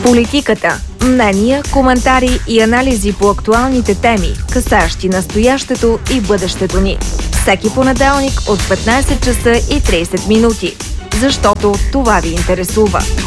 Политиката. Мнения, коментари и анализи по актуалните теми, касаещи настоящето и бъдещето ни. Всеки понеделник от 15 часа и 30 минути. Защото това ви интересува.